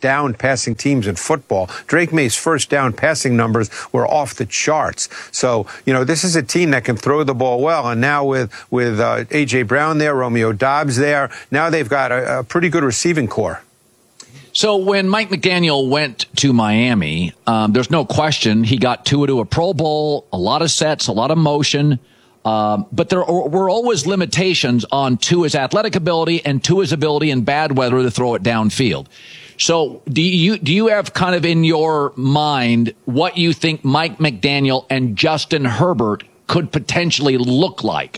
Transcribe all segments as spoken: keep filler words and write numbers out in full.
down passing teams in football. Drake May's first down passing numbers were off the charts. So, you know, this is a team that can throw the ball well. And now with, with uh, A J. Brown there, Romeo Doubs there, now they've got a, a pretty good receiving core. So when Mike McDaniel went to Miami, um, there's no question he got Tua to a Pro Bowl, a lot of sets, a lot of motion. Um, but there were always limitations on Tua's athletic ability and Tua's ability in bad weather to throw it downfield. So do you do you have kind of in your mind what you think Mike McDaniel and Justin Herbert could potentially look like?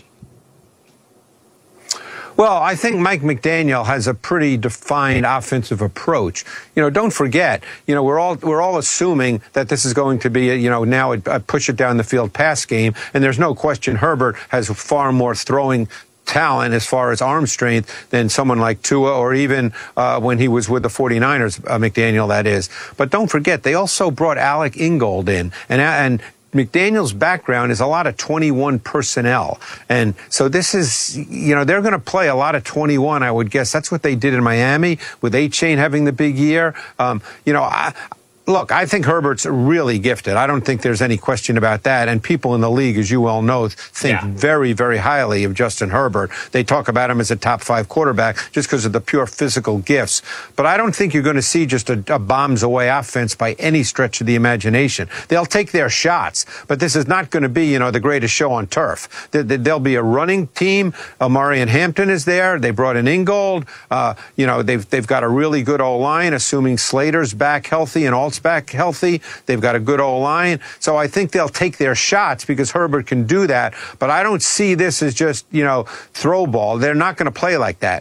Well, I think Mike McDaniel has a pretty defined offensive approach. You know, don't forget, you know, we're all we're all assuming that this is going to be, a, you know, now a, a push it down the field pass game, and there's no question Herbert has far more throwing talent as far as arm strength than someone like Tua, or even uh, when he was with the forty-niners, uh, McDaniel, that is. But don't forget, they also brought Alec Ingold in, and and McDaniel's background is a lot of twenty-one personnel. And so this is, you know, they're going to play a lot of twenty-one, I would guess. That's what they did in Miami with A-Chain having the big year. Um, you know, I, Look, I think Herbert's really gifted. I don't think there's any question about that. And people in the league, as you well know, think yeah. very, very highly of Justin Herbert. They talk about him as a top five quarterback just because of the pure physical gifts. But I don't think you're going to see just a, a bombs away offense by any stretch of the imagination. They'll take their shots, but this is not going to be, you know, the greatest show on turf. There'll be a running team. Omari and Hampton is there. They brought in Ingold. Uh, you know, they've they've got a really good O-line, assuming Slater's back healthy and all back healthy. They've got a good O-line. So I think they'll take their shots because Herbert can do that. But I don't see this as just, you know, throw ball. They're not going to play like that.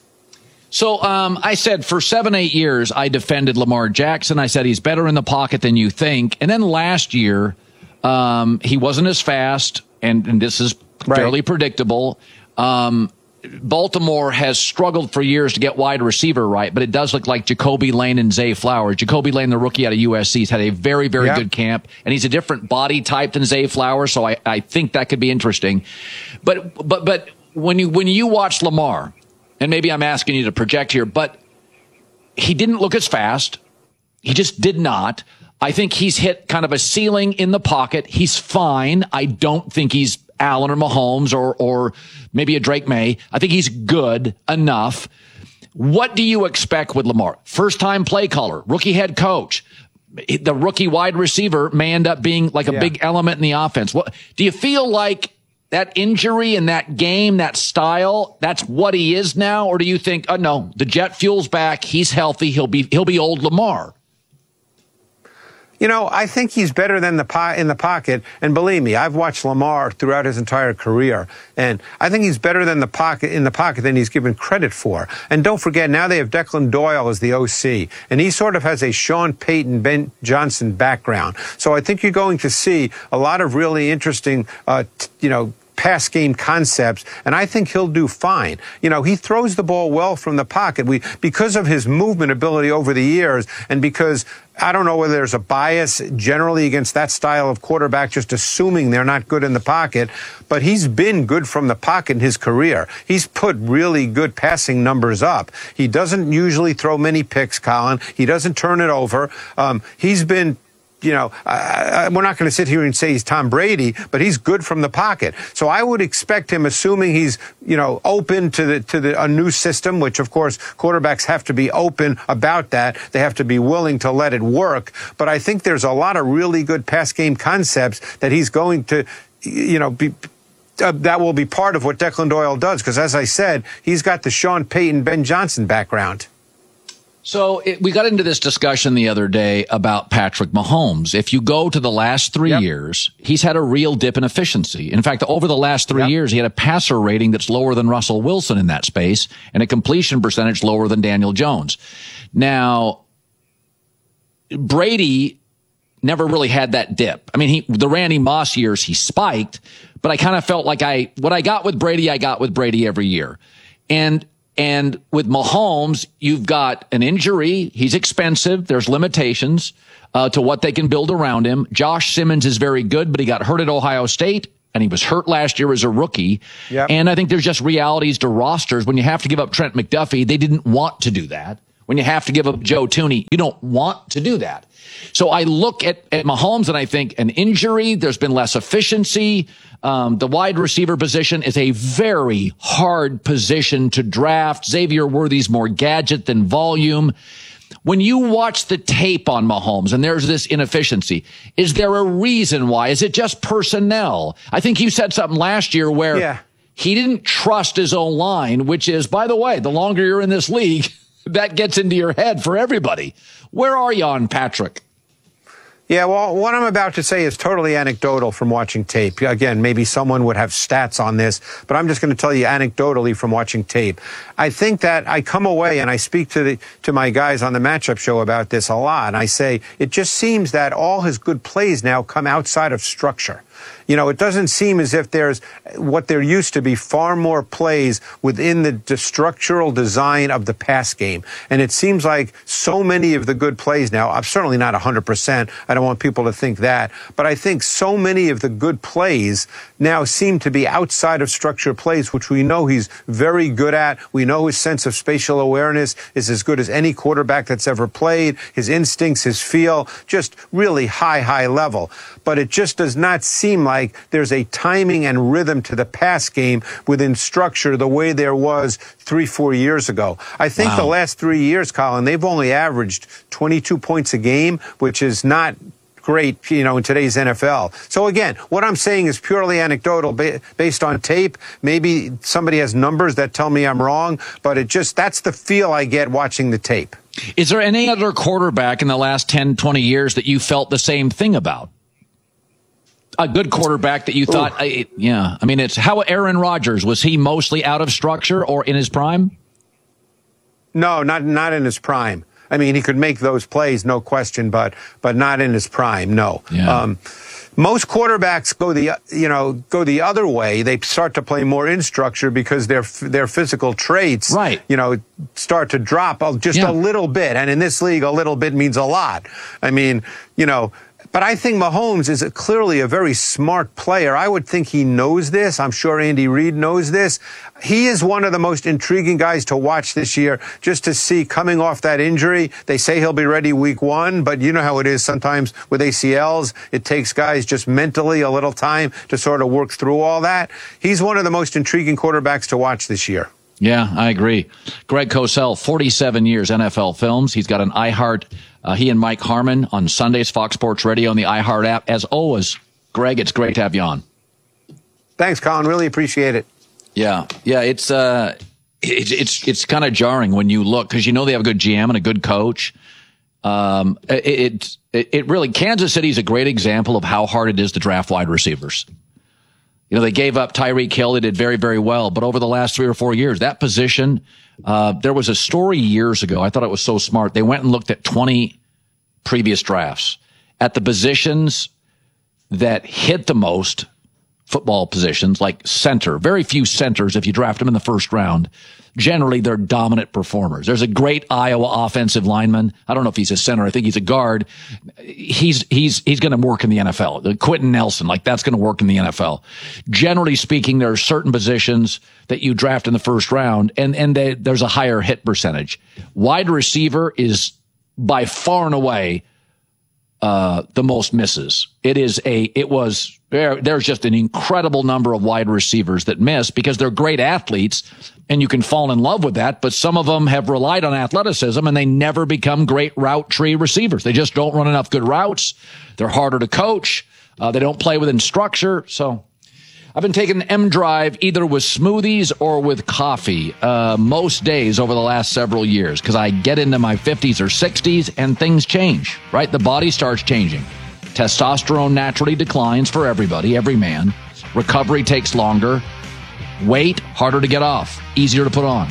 So um, I said for seven, eight years, I defended Lamar Jackson. I said he's better in the pocket than you think. And then last year, um, he wasn't as fast, and, and this is fairly right. predictable. Um Baltimore has struggled for years to get wide receiver right, but it does look like Jacoby Lane and Zay Flowers. Jacoby Lane, the rookie out of U S C, has had a very, very yep. good camp, and he's a different body type than Zay Flowers, so I, I think that could be interesting. But but but when you when you watch Lamar, and maybe I'm asking you to project here, but he didn't look as fast. He just did not. I think he's hit kind of a ceiling in the pocket. He's fine. I don't think he's Allen or Mahomes or or maybe a Drake May. I think he's good enough. What do you expect with Lamar? First-time play caller, rookie head coach. The rookie wide receiver may end up being like a yeah. big element in the offense. What do you feel like that injury and that game, that style, that's what he is now? Or do you think, oh no, the jet fuel's back, he's healthy, he'll be he'll be old Lamar? You know, I think he's better than the po- in the pocket. And believe me, I've watched Lamar throughout his entire career. And I think he's better than the pocket in the pocket than he's given credit for. And don't forget, now they have Declan Doyle as the O C. And he sort of has a Sean Payton, Ben Johnson background. So I think you're going to see a lot of really interesting, uh, t- you know, pass game concepts, and I think he'll do fine. You know, he throws the ball well from the pocket. We, because of his movement ability over the years, and because I don't know whether there's a bias generally against that style of quarterback, just assuming they're not good in the pocket, but he's been good from the pocket in his career. He's put really good passing numbers up. He doesn't usually throw many picks, Colin. He doesn't turn it over. Um, he's been You know, uh, we're not going to sit here and say he's Tom Brady, but he's good from the pocket. So I would expect him, assuming he's, you know, open to the to the a new system, which of course quarterbacks have to be open about that. They have to be willing to let it work. But I think there's a lot of really good pass game concepts that he's going to, you know, be. Uh, that will be part of what Declan Doyle does, because as I said, he's got the Sean Payton, Ben Johnson background. So it, we got into this discussion the other day about Patrick Mahomes. If you go to the last three yep. years, he's had a real dip in efficiency. In fact, over the last three yep. years, he had a passer rating that's lower than Russell Wilson in that space and a completion percentage lower than Daniel Jones. Now, Brady never really had that dip. I mean, he, the Randy Moss years, he spiked, but I kind of felt like I, what I got with Brady, I got with Brady every year. And And with Mahomes, you've got an injury. He's expensive. There's limitations uh, to what they can build around him. Josh Simmons is very good, but he got hurt at Ohio State, and he was hurt last year as a rookie. Yep. And I think there's just realities to rosters. When you have to give up Trent McDuffie, they didn't want to do that. when you have to give up Joe Thuney. You don't want to do that. So I look at, at Mahomes and I think an injury, there's been less efficiency. Um, the wide receiver position is a very hard position to draft. Xavier Worthy's more gadget than volume. When you watch the tape on Mahomes and there's this inefficiency, is there a reason why? Is it just personnel? I think you said something last year where yeah. he didn't trust his own line, which is, by the way, the longer you're in this league, that gets into your head for everybody. Where are you on Patrick? Yeah, well, what I'm about to say is totally anecdotal from watching tape. Again, maybe someone would have stats on this, but I'm just going to tell you anecdotally from watching tape. I think that I come away and I speak to the to my guys on the matchup show about this a lot. And I say it just seems that all his good plays now come outside of structure. You know, it doesn't seem as if there's what there used to be far more plays within the, the structural design of the pass game. And it seems like so many of the good plays now, I'm certainly not one hundred percent. I don't want people to think that. But I think so many of the good plays now seem to be outside of structure plays, which we know he's very good at. We know his sense of spatial awareness is as good as any quarterback that's ever played. His instincts, his feel, just really high, high level. But it just does not seem like there's a timing and rhythm to the pass game within structure the way there was three, four years ago. I think wow. the last three years, Colin, they've only averaged twenty-two points a game, which is not great, you know, in today's N F L. So again, what I'm saying is purely anecdotal ba- based on tape. Maybe somebody has numbers that tell me I'm wrong, but it just, that's the feel I get watching the tape. Is there any other quarterback in the last ten, twenty years that you felt the same thing about? A good quarterback that you thought, I, yeah. I mean, it's how Aaron Rodgers, was he mostly out of structure or in his prime? No, not not in his prime. I mean, he could make those plays, no question, but but not in his prime, no. Yeah. Um, most quarterbacks go the you know go the other way. They start to play more in structure because their their physical traits, right. you know, start to drop just yeah. a little bit. And in this league, a little bit means a lot. I mean, you know. But I think Mahomes is a, clearly a very smart player. I would think he knows this. I'm sure Andy Reid knows this. He is one of the most intriguing guys to watch this year, just to see coming off that injury. They say he'll be ready week one, but you know how it is sometimes with A C Ls. It takes guys just mentally a little time to sort of work through all that. He's one of the most intriguing quarterbacks to watch this year. Yeah, I agree. Greg Cosell, forty-seven years N F L films. He's got an iHeart. Uh, he and Mike Harmon on Sundays, Fox Sports Radio, and the iHeart app. As always, Greg, it's great to have you on. Thanks, Colin. Really appreciate it. Yeah, yeah. It's uh, it, it's it's kind of jarring when you look, because you know they have a good G M and a good coach. Um, it it, it really Kansas City is a great example of how hard it is to draft wide receivers. You know, they gave up Tyreek Hill. They did very, very well. But over the last three or four years, that position, uh, there was a story years ago. I thought it was so smart. They went and looked at twenty previous drafts at the positions that hit the most, football positions like center. Very few centers, if you draft them in the first round, generally they're dominant performers. There's a great Iowa offensive lineman. I don't know if he's a center. I think he's a guard. He's, he's, he's going to work in the N F L. Quentin Nelson, like that's going to work in the N F L. Generally speaking, there are certain positions that you draft in the first round and, and they, there's a higher hit percentage. Wide receiver is by far and away, uh, the most misses. It is a, it was, there, there's just an incredible number of wide receivers that miss because they're great athletes and you can fall in love with that. But some of them have relied on athleticism and they never become great route tree receivers. They just don't run enough good routes. They're harder to coach. Uh, they don't play within structure. So I've been taking M Drive either with smoothies or with coffee uh, most days over the last several years because I get into my fifties or sixties and things change, right? The body starts changing. Testosterone naturally declines for everybody, every man. Recovery takes longer. Weight, harder to get off, easier to put on.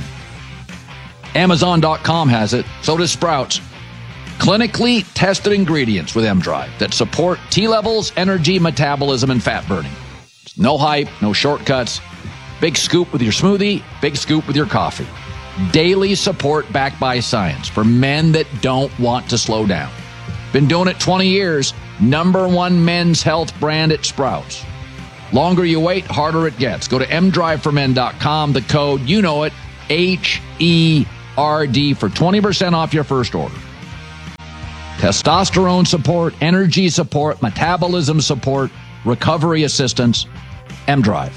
Amazon dot com has it. So does Sprouts. Clinically tested ingredients with M Drive that support T-levels, energy, metabolism, and fat burning. No hype, no shortcuts. Big scoop with your smoothie, big scoop with your coffee. Daily support backed by science for men that don't want to slow down. Been doing it twenty years. Number one men's health brand at Sprouts. Longer you wait, harder it gets. Go to M drive for men dot com. The code, you know it, H E R D for twenty percent off your first order. Testosterone support, energy support, metabolism support, recovery assistance, M-Drive.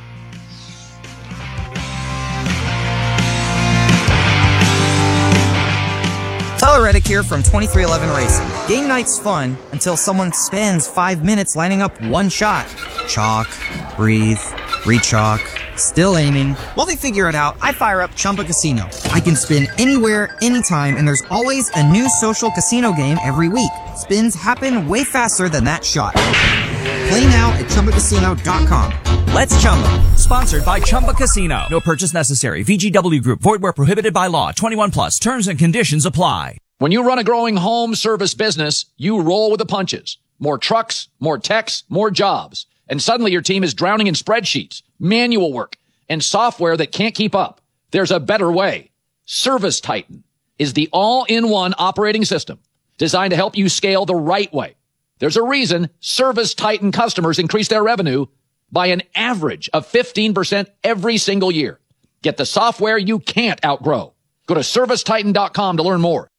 Tyler Reddick here from twenty-three eleven Racing. Game night's fun until someone spends five minutes lining up one shot. Chalk, breathe, re-chalk, still aiming. While they figure it out, I fire up Chumba Casino. I can spin anywhere, anytime, and there's always a new social casino game every week. Spins happen way faster than that shot. Play now at Chumba Casino dot com. Let's Chumba. Sponsored by Chumba Casino. No purchase necessary. V G W Group. Void where prohibited by law. twenty-one plus. Terms and conditions apply. When you run a growing home service business, you roll with the punches. More trucks, more techs, more jobs. And suddenly your team is drowning in spreadsheets, manual work, and software that can't keep up. There's a better way. Service Titan is the all-in-one operating system designed to help you scale the right way. There's a reason Service Titan customers increase their revenue by an average of fifteen percent every single year. Get the software you can't outgrow. Go to service titan dot com to learn more.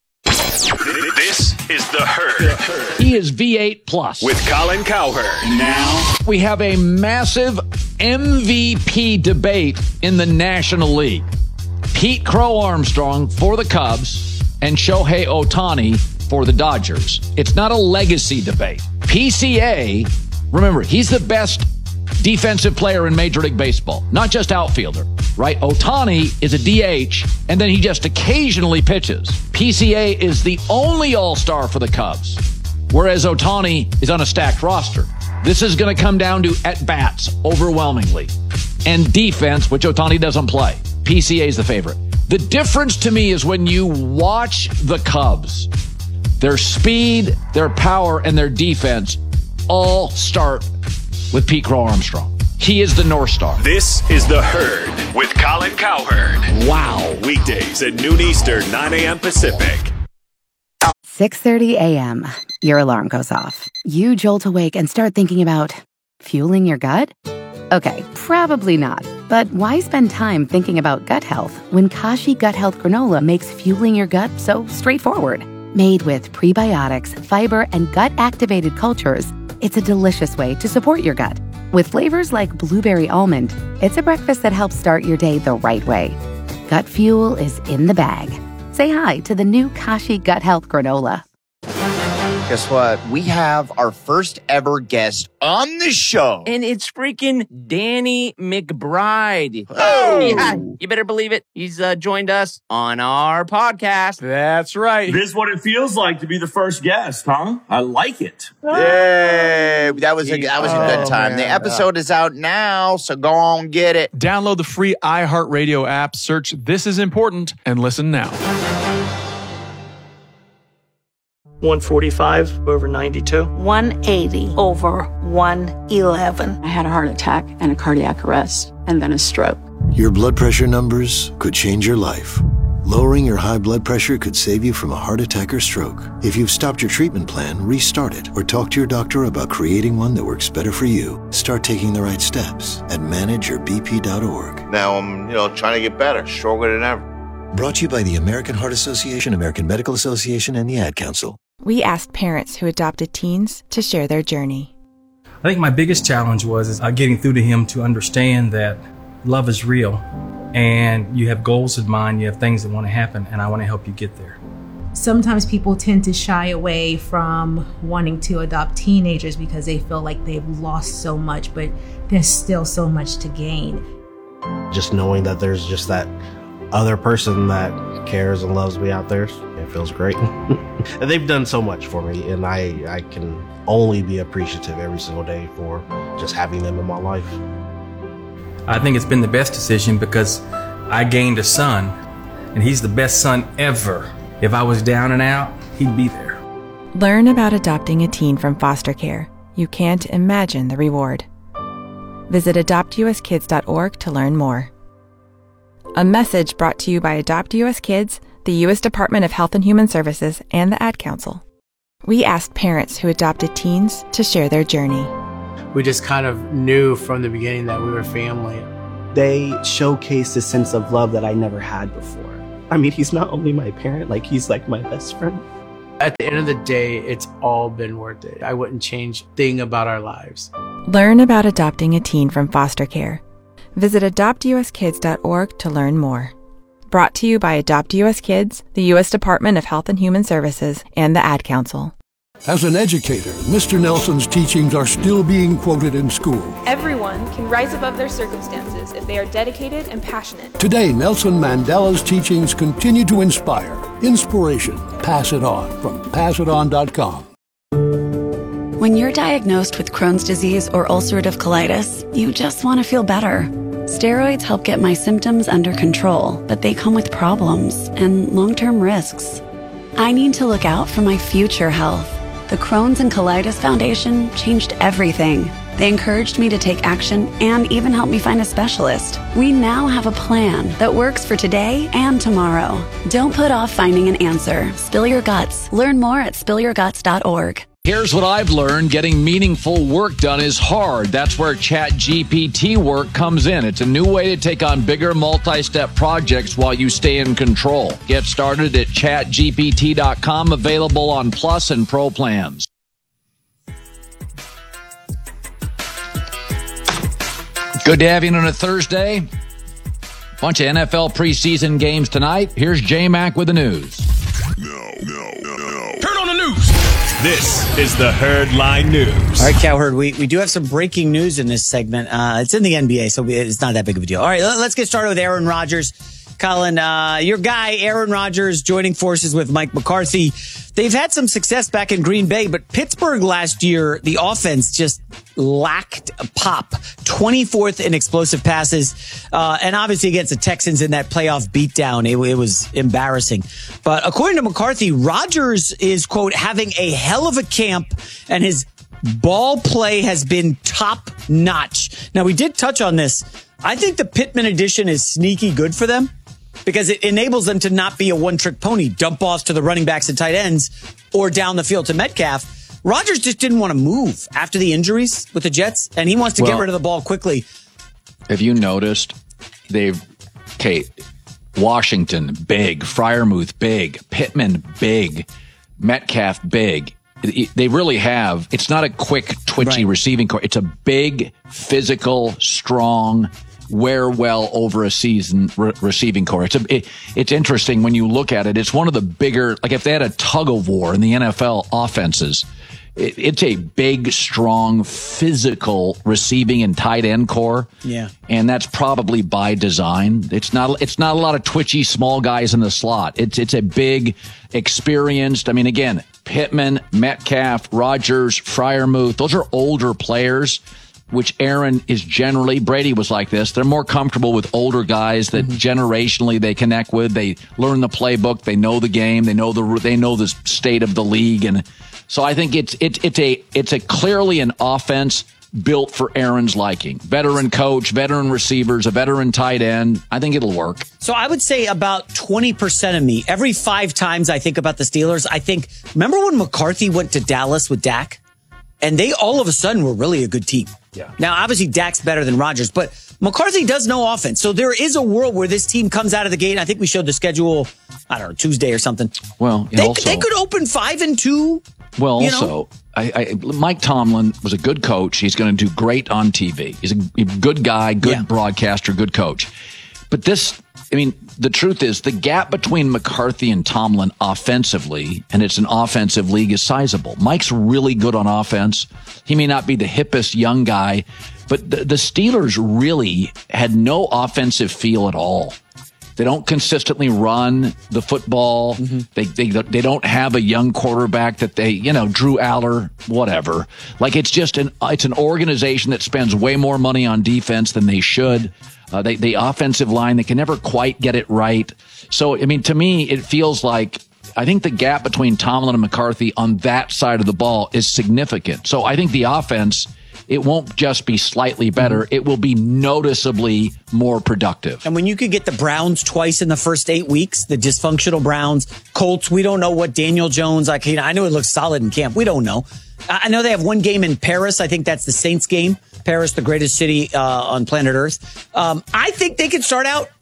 This is The Herd. He is V eight plus. With Colin Cowherd. Now, we have a massive M V P debate in the National League. Pete Crow Armstrong for the Cubs and Shohei Ohtani for the Dodgers. It's not a legacy debate. P C A, remember, he's the best defensive player in Major League Baseball, not just outfielder, right? Ohtani is a D H, and then he just occasionally pitches. P C A is the only all-star for the Cubs, whereas Ohtani is on a stacked roster. This is going to come down to at-bats overwhelmingly, and defense, which Ohtani doesn't play. P C A is the favorite. The difference to me is when you watch the Cubs, their speed, their power, and their defense all start with Pete Crow Armstrong. He is the North Star. This is The Herd with Colin Cowherd. Wow. Weekdays at noon Eastern, nine a.m. Pacific. six thirty a.m. Your alarm goes off. You jolt awake and start thinking about fueling your gut? Okay, probably not. But why spend time thinking about gut health when Kashi Gut Health Granola makes fueling your gut so straightforward? Made with prebiotics, fiber, and gut-activated cultures, it's a delicious way to support your gut. With flavors like blueberry almond, it's a breakfast that helps start your day the right way. Gut fuel is in the bag. Say hi to the new Kashi Gut Health Granola. Guess what? We have our first ever guest on the show. And it's freaking Danny McBride. Oh! Yeah, you better believe it. He's uh, joined us on our podcast. That's right. This is what it feels like to be the first guest, huh? I like it. Yay! That was a, that was a good Oh, time. man. The episode is out now, so go on, get it. Download the free iHeartRadio app, search This Is Important, and listen now. one forty-five over ninety-two. one eighty over one eleven. I had a heart attack and a cardiac arrest and then a stroke. Your blood pressure numbers could change your life. Lowering your high blood pressure could save you from a heart attack or stroke. If you've stopped your treatment plan, restart it or talk to your doctor about creating one that works better for you. Start taking the right steps at manage your b p dot org. Now I'm, you know, trying to get better, stronger than ever. Brought to you by the American Heart Association, American Medical Association, and the Ad Council. We asked parents who adopted teens to share their journey. I think my biggest challenge was is, uh, getting through to him to understand that love is real and you have goals in mind, you have things that want to happen, and I want to help you get there. Sometimes people tend to shy away from wanting to adopt teenagers because they feel like they've lost so much, but there's still so much to gain. Just knowing that there's just that other person that cares and loves me out there, it feels great. And they've done so much for me, and I, I can only be appreciative every single day for just having them in my life. I think it's been the best decision because I gained a son, and he's the best son ever. If I was down and out, he'd be there. Learn about adopting a teen from foster care. You can't imagine the reward. Visit adopt u s kids dot org to learn more. A message brought to you by Adopt U S Kids, the U S Department of Health and Human Services, and the Ad Council. We asked parents who adopted teens to share their journey. We just kind of knew from the beginning that we were family. They showcased a sense of love that I never had before. I mean, he's not only my parent, like he's like my best friend. At the end of the day, it's all been worth it. I wouldn't change a thing about our lives. Learn about adopting a teen from foster care. Visit adopt u s kids dot org to learn more. Brought to you by Adopt U S Kids, the U S Department of Health and Human Services, and the Ad Council. As an educator, Mister Nelson's teachings are still being quoted in school. Everyone can rise above their circumstances if they are dedicated and passionate. Today, Nelson Mandela's teachings continue to inspire. Inspiration. Pass it on from pass it on dot com. When you're diagnosed with Crohn's disease or ulcerative colitis, you just want to feel better. Steroids help get my symptoms under control, but they come with problems and long-term risks. I need to look out for my future health. The Crohn's and Colitis Foundation changed everything. They encouraged me to take action and even helped me find a specialist. We now have a plan that works for today and tomorrow. Don't put off finding an answer. Spill your guts. Learn more at spill your guts dot org. Here's what I've learned. Getting meaningful work done is hard. That's where ChatGPT work comes in. It's a new way to take on bigger multi-step projects while you stay in control. Get started at chat G P T dot com, available on Plus and Pro plans. Good to have you on a Thursday. Bunch of N F L preseason games tonight. Here's J-Mac with the news. No, no, no, no. Turn on the news. This is the Herd Line News. All right, Cowherd, we, we do have some breaking news in this segment. Uh, it's in the N B A, so it's not that big of a deal. All right, let's get started with Aaron Rodgers. Colin, uh, your guy, Aaron Rodgers, joining forces with Mike McCarthy. They've had some success back in Green Bay, but Pittsburgh last year, the offense just lacked a pop. twenty-fourth in explosive passes. Uh, and obviously against the Texans in that playoff beatdown, it, it was embarrassing. But according to McCarthy, Rodgers is, quote, having a hell of a camp, and his ball play has been top notch. Now, we did touch on this. I think the Pittman addition is sneaky good for them, because it enables them to not be a one-trick pony, dump offs to the running backs and tight ends, or down the field to Metcalf. Rodgers just didn't want to move after the injuries with the Jets, and he wants to well, get rid of the ball quickly. Have you noticed they've, okay, Washington, big, Freiermuth, big, Pittman, big, Metcalf, big. They really have, it's not a quick, twitchy right. receiving core. It's a big, physical, strong, wear well over a season re- receiving core. It's a, it, it's interesting when you look at it. It's one of the bigger, like if they had a tug of war in the N F L offenses, it, it's a big, strong, physical receiving and tight end core. Yeah. And that's probably by design. It's not, it's not a lot of twitchy small guys in the slot. It's, it's a big, experienced, I mean, again, Pittman, Metcalf, Rodgers, Freiermuth, those are older players, which Aaron is generally, Brady was like this. They're more comfortable with older guys that mm-hmm. generationally they connect with. They learn the playbook. They know the game. They know the, they know the state of the league. And so I think it's, it's, it's a, it's a clearly an offense built for Aaron's liking. Veteran coach, veteran receivers, a veteran tight end. I think it'll work. So I would say about twenty percent of me, every five times I think about the Steelers, I think, remember when McCarthy went to Dallas with Dak? And they all of a sudden were really a good team. Yeah. Now, obviously, Dak's better than Rodgers, but McCarthy does no offense. So there is a world where this team comes out of the gate. I think we showed the schedule, I don't know, Tuesday or something. Well, they, also, they could open five and two. Well, you also, know? I, I, Mike Tomlin was a good coach. He's going to do great on T V. He's a good guy, good yeah. broadcaster, good coach. But this, I mean, the truth is the gap between McCarthy and Tomlin offensively, and it's an offensive league, is sizable. Mike's really good on offense. He may not be the hippest young guy, but the, the Steelers really had no offensive feel at all. They don't consistently run the football. Mm-hmm. They, they they don't have a young quarterback that they, you know, Drew Aller, whatever. Like it's just an it's an organization that spends way more money on defense than they should. Uh, they, the offensive line, they can never quite get it right. So, I mean, to me, it feels like I think the gap between Tomlin and McCarthy on that side of the ball is significant. So I think the offense, it won't just be slightly better. It will be noticeably more productive. And when you could get the Browns twice in the first eight weeks, the dysfunctional Browns, Colts, we don't know what Daniel Jones, I, can, I know it looks solid in camp. We don't know. I know they have one game in Paris. I think that's the Saints game. Paris, the greatest city uh, on planet Earth. Um, I think they could start out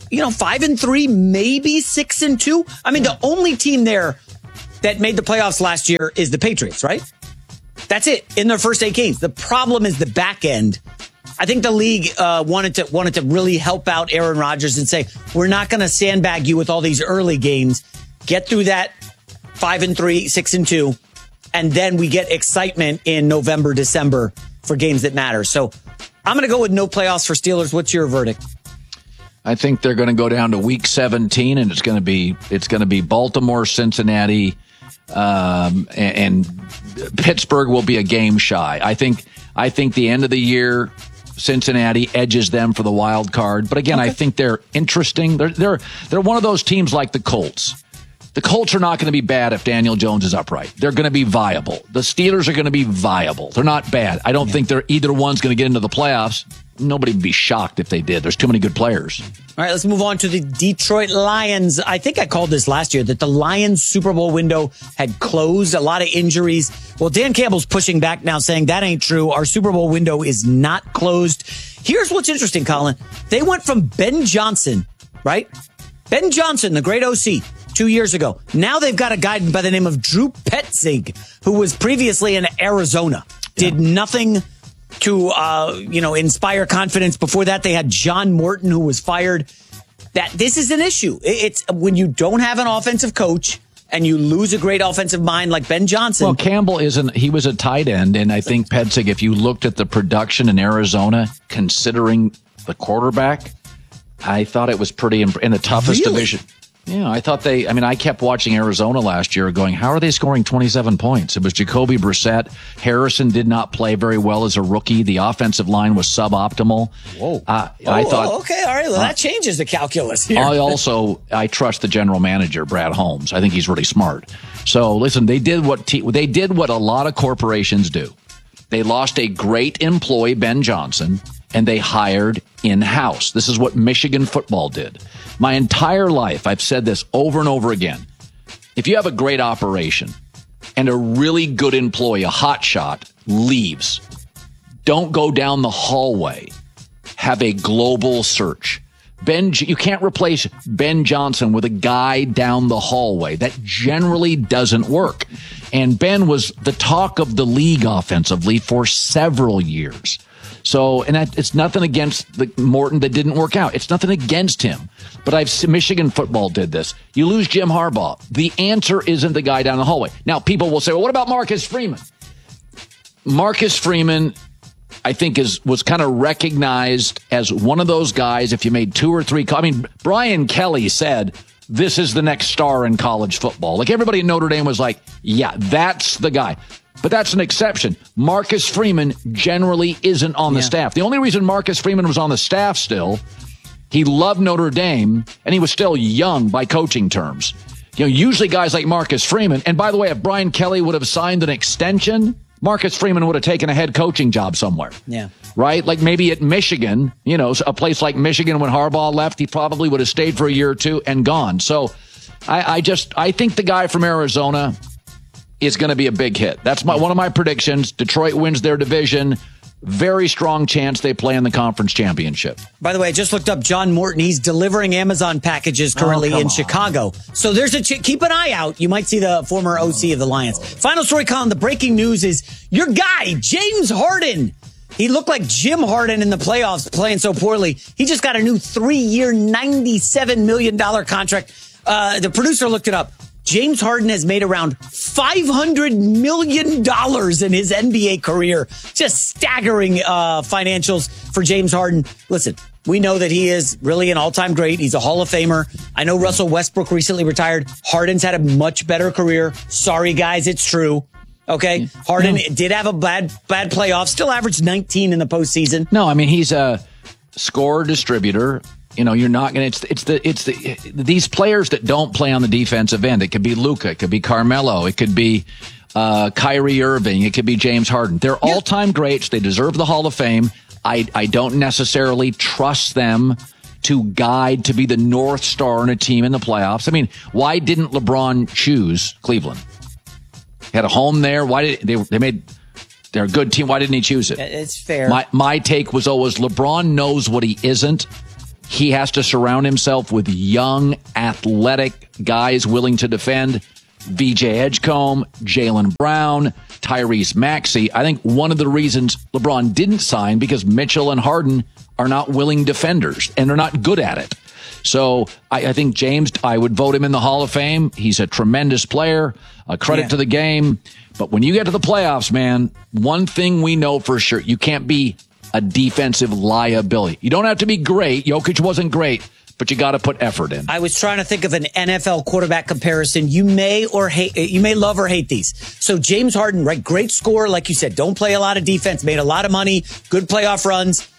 you know, five and three, maybe six and two. I mean, the only team there that made the playoffs last year is the Patriots, right? That's it in their first eight games. The problem is the back end. I think the league uh, wanted to wanted to really help out Aaron Rodgers and say, we're not going to sandbag you with all these early games. Get through that five and three, six and two, and then we get excitement in November, December for games that matter. So I'm going to go with no playoffs for Steelers. What's your verdict? I think they're going to go down to week seventeen, and it's going to be it's going to be Baltimore, Cincinnati, um, and, and Pittsburgh will be a game shy. I think I think the end of the year, Cincinnati edges them for the wild card. But again, okay. I think they're interesting. They're they're they're one of those teams like the Colts. The Colts are not going to be bad if Daniel Jones is upright. They're going to be viable. The Steelers are going to be viable. They're not bad. I don't yeah. think they're either one's going to get into the playoffs. Nobody would be shocked if they did. There's too many good players. All right, let's move on to the Detroit Lions. I think I called this last year that the Lions Super Bowl window had closed. A lot of injuries. Well, Dan Campbell's pushing back now, saying that ain't true. Our Super Bowl window is not closed. Here's what's interesting, Colin. They went from Ben Johnson, right? Ben Johnson, the great O C, two years ago. Now they've got a guy by the name of Drew Petzing, who was previously in Arizona. Did yeah. nothing to, uh, you know, inspire confidence. Before that, they had John Morton, who was fired. That this is an issue. It's when you don't have an offensive coach and you lose a great offensive mind like Ben Johnson. Well, Campbell isn't. He was a tight end, and I think Petzing, if you looked at the production in Arizona, considering the quarterback, I thought it was pretty imp- in the toughest really? division. Yeah, I thought they, I mean, I kept watching Arizona last year going, how are they scoring twenty-seven points? It was Jacoby Brissett. Harrison did not play very well as a rookie. The offensive line was suboptimal. Whoa. Uh, oh, I thought. Oh, okay, all right. Well, uh, that changes the calculus here. I also, I trust the general manager, Brad Holmes. I think he's really smart. So listen, they did what, te- they did what a lot of corporations do. They lost a great employee, Ben Johnson, and they hired in-house. This is what Michigan football did. My entire life, I've said this over and over again. If you have a great operation and a really good employee, a hot shot, leaves, don't go down the hallway. Have a global search. Ben, you can't replace Ben Johnson with a guy down the hallway. That generally doesn't work. And Ben was the talk of the league offensively for several years. So, and that, it's nothing against the Morton that didn't work out. It's nothing against him. But I've seen Michigan football did this. You lose Jim Harbaugh. The answer isn't the guy down the hallway. Now, people will say, well, what about Marcus Freeman? Marcus Freeman, I think, is was kind of recognized as one of those guys. If you made two or three, I mean, Brian Kelly said, this is the next star in college football. Like everybody at Notre Dame was like, yeah, that's the guy. But that's an exception. Marcus Freeman generally isn't on the yeah. staff. The only reason Marcus Freeman was on the staff still, he loved Notre Dame, and he was still young by coaching terms. You know, usually guys like Marcus Freeman, and by the way, if Brian Kelly would have signed an extension, Marcus Freeman would have taken a head coaching job somewhere. Yeah. Right? Like maybe at Michigan, you know, a place like Michigan when Harbaugh left, he probably would have stayed for a year or two and gone. So I, I just, I think the guy from Arizona is going to be a big hit. That's my one of my predictions. Detroit wins their division. Very strong chance they play in the conference championship. By the way, I just looked up John Morton. He's delivering Amazon packages currently oh, in on. Chicago. So there's a ch- keep an eye out. You might see the former O C of the Lions. Final story, Colin. The breaking news is your guy, James Harden. He looked like Jim Harden in the playoffs playing so poorly. He just got a new three-year, ninety-seven million dollars contract. Uh, the producer looked it up. James Harden has made around five hundred million dollars in his N B A career. Just staggering uh, financials for James Harden. Listen, we know that he is really an all-time great. He's a Hall of Famer. I know Russell Westbrook recently retired. Harden's had a much better career. Sorry, guys, it's true. Okay, Harden no. did have a bad bad playoff. Still averaged nineteen in the postseason. No, I mean, he's a scorer distributor. You know, you're not going to, it's, it's the, it's the, these players that don't play on the defensive end. It could be Luka. It could be Carmelo. It could be, uh, Kyrie Irving. It could be James Harden. They're all time greats. They deserve the Hall of Fame. I, I don't necessarily trust them to guide to be the North Star in a team in the playoffs. I mean, why didn't LeBron choose Cleveland? Had a home there. Why did they, they made, they're a good team. Why didn't he choose it? It's fair. My, my take was always LeBron knows what he isn't. He has to surround himself with young, athletic guys willing to defend. V J Edgecombe, Jaylen Brown, Tyrese Maxey. I think one of the reasons LeBron didn't sign because Mitchell and Harden are not willing defenders, and they're not good at it. So I, I think James, I would vote him in the Hall of Fame. He's a tremendous player, a credit Yeah. to the game. But when you get to the playoffs, man, one thing we know for sure, you can't be a defensive liability. You don't have to be great. Jokic wasn't great, but you got to put effort in. I was trying to think of an N F L quarterback comparison. You may or hate, you may love or hate these. So James Harden, right? Great scorer, like you said, don't play a lot of defense, made a lot of money, good playoff runs.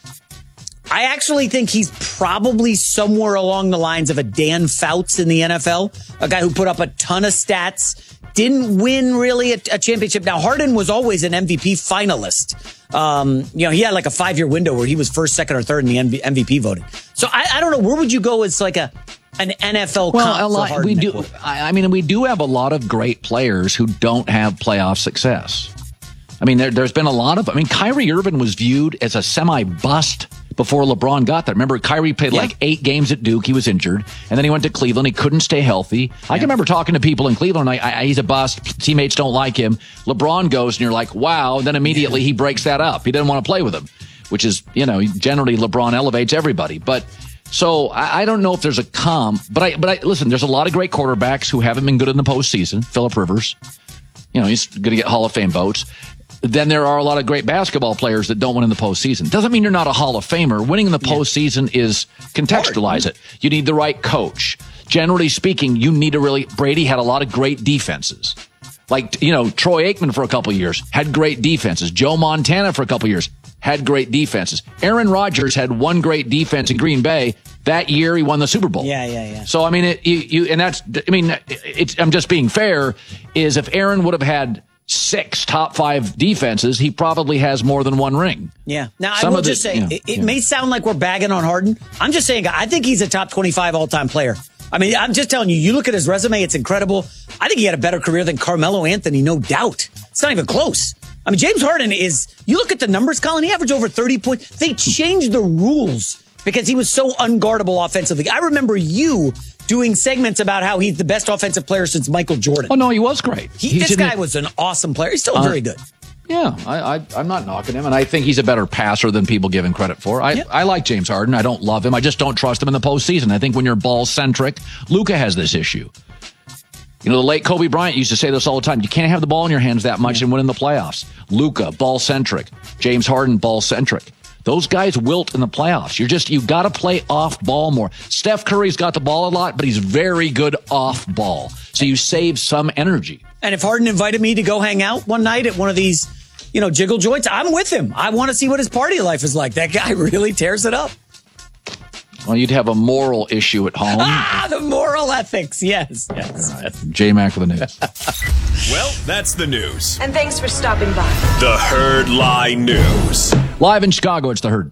I actually think he's probably somewhere along the lines of a Dan Fouts in the N F L, a guy who put up a ton of stats, didn't win really a, a championship. Now, Harden was always an M V P finalist. Um, you know, he had like a five-year window where he was first, second, or third in the M V P voting. So I, I don't know. Where would you go as like a an N F L Well, comp a lot, for Harden? we do. I, I mean, we do have a lot of great players who don't have playoff success. I mean, there, there's been a lot of. I mean, Kyrie Irving was viewed as a semi-bust before LeBron got there. Remember, Kyrie played Yeah. like eight games at Duke. He was injured, and then he went to Cleveland. He couldn't stay healthy. I can remember talking to people in Cleveland like, I, I, "He's a bust. Teammates don't like him." LeBron goes, and you're like, "Wow!" And then immediately he breaks that up. He didn't want to play with him, which is, you know, generally LeBron elevates everybody, but. So I, I don't know if there's a comp, but I, but I, listen, there's a lot of great quarterbacks who haven't been good in the postseason. Phillip Rivers, you know, he's going to get Hall of Fame votes. Then there are a lot of great basketball players that don't win in the postseason. Doesn't mean you're not a Hall of Famer. Winning in the postseason is contextualize it. You need the right coach. Generally speaking, you need to really, Brady had a lot of great defenses. Like, you know, Troy Aikman for a couple of years had great defenses. Joe Montana for a couple of years had great defenses. Aaron Rodgers had one great defense in Green Bay. That year he won the Super Bowl. Yeah, yeah, yeah. So, I mean, it, you, you, and that's, I mean, it's, I'm just being fair, is if Aaron would have had six top five defenses, he probably has more than one ring. Yeah. Now, Some I will of the- just say, yeah, it, it yeah. may sound like we're bagging on Harden. I'm just saying, I think he's a top twenty-five all-time player. I mean, I'm just telling you, you look at his resume, it's incredible. I think he had a better career than Carmelo Anthony, no doubt. It's not even close. I mean, James Harden is, you look at the numbers, Colin, he averaged over thirty points. They changed the rules because he was so unguardable offensively. I remember you doing segments about how he's the best offensive player since Michael Jordan. Oh, no, he was great. He, He's this in guy the- was an awesome player. He's still Uh, very good. Yeah, I, I, I'm not knocking him, and I think he's a better passer than people give him credit for. I, I like James Harden. I don't love him. I just don't trust him in the postseason. I think when you're ball-centric, Luka has this issue. You know, the late Kobe Bryant used to say this all the time. You can't have the ball in your hands that much and win in the playoffs. Luka, ball-centric. James Harden, ball-centric. Those guys wilt in the playoffs. You're just, you got to play off ball more. Steph Curry's got the ball a lot, but he's very good off ball. So you save some energy. And if Harden invited me to go hang out one night at one of these, you know, jiggle joints, I'm with him. I want to see what his party life is like. That guy really tears it up. Well, you'd have a moral issue at home. Ah, the moral ethics. Yes. Yes. yes. J-Mac for the news. Well, that's the news. And thanks for stopping by. The Herd Lie News. Live in Chicago, it's The Herd.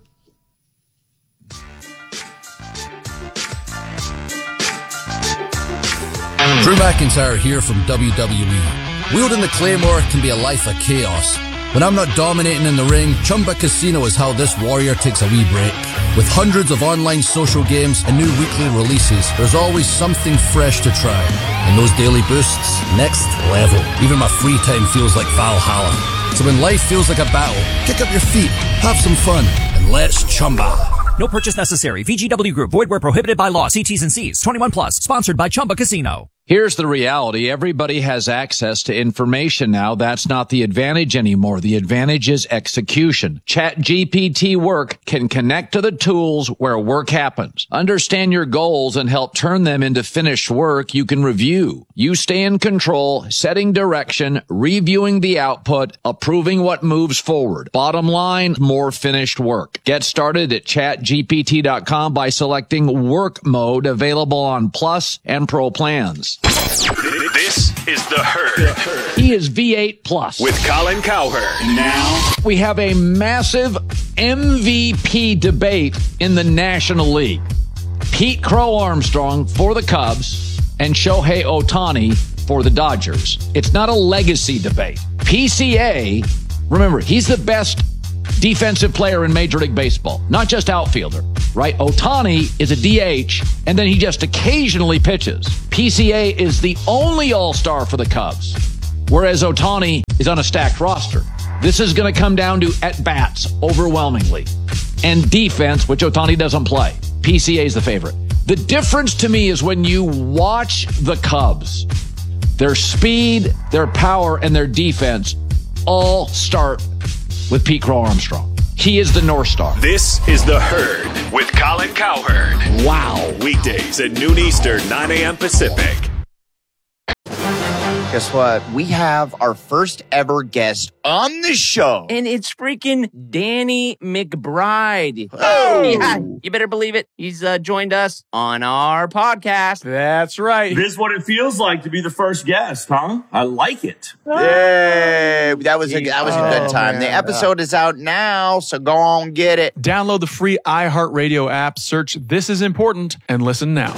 Drew McIntyre here from W W E. Wielding the Claymore can be a life of chaos. When I'm not dominating in the ring, Chumba Casino is how this warrior takes a wee break. With hundreds of online social games and new weekly releases, there's always something fresh to try. And those daily boosts, next level. Even my free time feels like Valhalla. So when life feels like a battle, kick up your feet, have some fun, and let's Chumba. No purchase necessary. V G W Group. Void where prohibited by law. See T's and C's. twenty-one plus. Sponsored by Chumba Casino. Here's the reality. Everybody has access to information now. That's not the advantage anymore. The advantage is execution. ChatGPT Work can connect to the tools where work happens. Understand your goals and help turn them into finished work you can review. You stay in control, setting direction, reviewing the output, approving what moves forward. Bottom line, more finished work. Get started at chat G P T dot com by selecting work mode, available on Plus and Pro plans. This is The Herd. He is V eight Plus. With Colin Cowherd. Now, we have a massive M V P debate in the National League. Pete Crow Armstrong for the Cubs and Shohei Ohtani for the Dodgers. It's not a legacy debate. P C A, remember, he's the best defensive player in Major League Baseball, not just outfielder. right? Ohtani is a D H, and then he just occasionally pitches. P C A is the only all-star for the Cubs, whereas Ohtani is on a stacked roster. This is going to come down to at-bats overwhelmingly, and defense, which Ohtani doesn't play. P C A is the favorite. The difference to me is when you watch the Cubs, their speed, their power, and their defense all start with Pete Crow Armstrong. He is the North Star. This is The Herd with Colin Cowherd. Wow. Weekdays at noon Eastern, nine a.m. Pacific. Guess what? We have our first ever guest on the show. And it's freaking Danny McBride. Oh. Yeah, you better believe it. He's uh, joined us on our podcast. That's right. This is what it feels like to be the first guest, huh? I like it. Yay. That was a, that was a good Oh, time. man. The episode is out now, so go on get it. Download the free iHeartRadio app, search This Is Important, and listen now.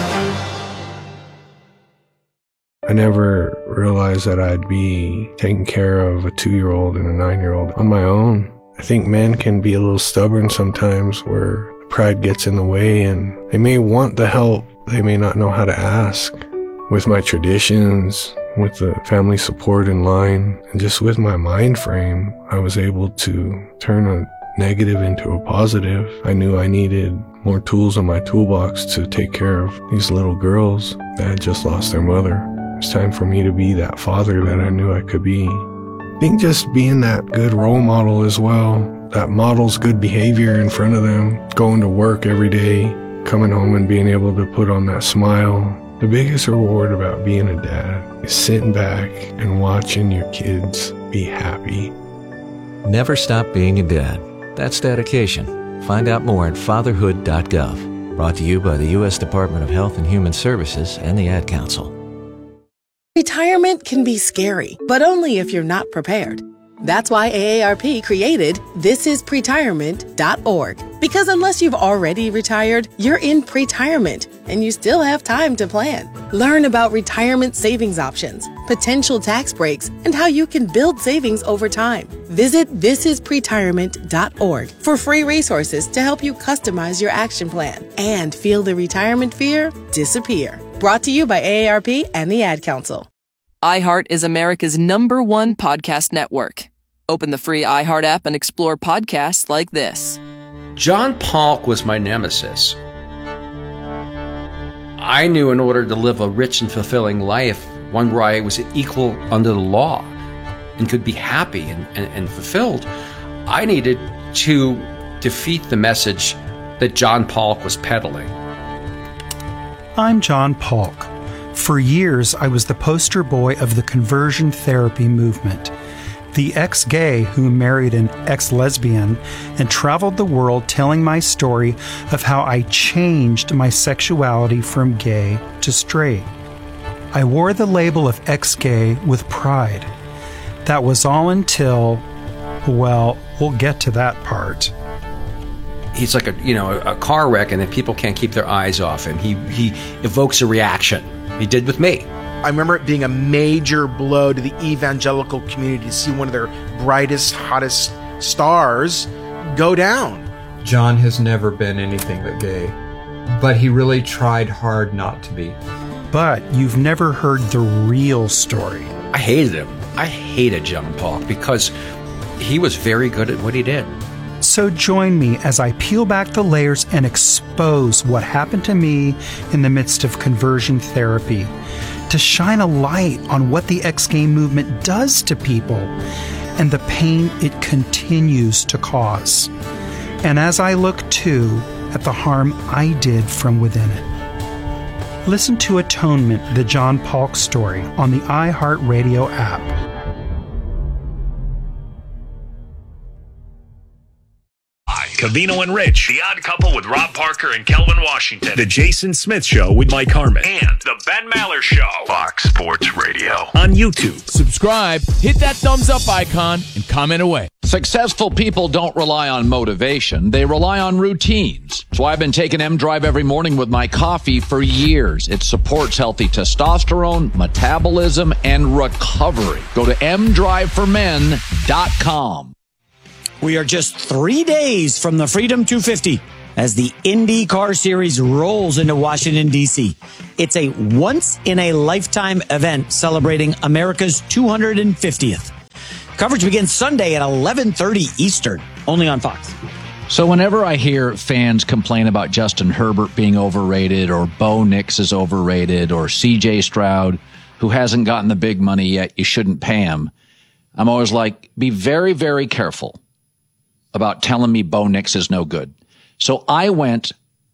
I never realized that I'd be taking care of a two-year-old and a nine-year-old on my own. I think men can be a little stubborn sometimes where pride gets in the way and they may want the help, they may not know how to ask. With my traditions, with the family support in line, and just with my mind frame, I was able to turn a negative into a positive. I knew I needed more tools in my toolbox to take care of these little girls that had just lost their mother. It's time for me to be that father that I knew I could be. I think just being that good role model as well, that models good behavior in front of them, going to work every day, coming home and being able to put on that smile. The biggest reward about being a dad is sitting back and watching your kids be happy. Never stop being a dad. That's dedication. Find out more at fatherhood dot gov. Brought to you by the U S Department of Health and Human Services and the Ad Council. Retirement can be scary, but only if you're not prepared. That's why A A R P created this is pretirement dot org. Because unless you've already retired, you're in pretirement, and you still have time to plan. Learn about retirement savings options, potential tax breaks, and how you can build savings over time. Visit this is pretirement dot org for free resources to help you customize your action plan and feel the retirement fear disappear. Brought to you by A A R P and the Ad Council. iHeart is America's number one podcast network. Open the free iHeart app and explore podcasts like this. John Polk was my nemesis. I knew in order to live a rich and fulfilling life, one where I was equal under the law and could be happy and, and, and fulfilled, I needed to defeat the message that John Polk was peddling. I'm John Polk. For years, I was the poster boy of the conversion therapy movement. The ex-gay who married an ex-lesbian and traveled the world telling my story of how I changed my sexuality from gay to straight. I wore the label of ex-gay with pride. That was all until, well, we'll get to that part. He's like a you know a car wreck, and then people can't keep their eyes off him. He he evokes a reaction. He did with me. I remember it being a major blow to the evangelical community to see one of their brightest, hottest stars go down. John has never been anything but gay, but he really tried hard not to be. But you've never heard the real story. I hated him. I hated John Polk because he was very good at what he did. So join me as I peel back the layers and expose what happened to me in the midst of conversion therapy, to shine a light on what the ex-gay movement does to people and the pain it continues to cause. And as I look too at the harm I did from within it. Listen to Atonement, the John Polk story on the iHeartRadio app. Covino and Rich, The Odd Couple with Rob Parker and Kelvin Washington, The Jason Smith Show with Mike Harmon, and The Ben Maller Show, Fox Sports Radio, on YouTube. Subscribe, hit that thumbs up icon, and comment away. Successful people don't rely on motivation. They rely on routines. That's why I've been taking M-Drive every morning with my coffee for years. It supports healthy testosterone, metabolism, and recovery. Go to m drive for men dot com. We are just three days from the Freedom two fifty. as the IndyCar Series rolls into Washington, D C. It's a once-in-a-lifetime event celebrating America's two hundred fiftieth. Coverage begins Sunday at eleven thirty Eastern, only on Fox. So whenever I hear fans complain about Justin Herbert being overrated, or Bo Nix is overrated, or C J Stroud, who hasn't gotten the big money yet, you shouldn't pay him, I'm always like, be very, very careful about telling me Bo Nix is no good. So I went,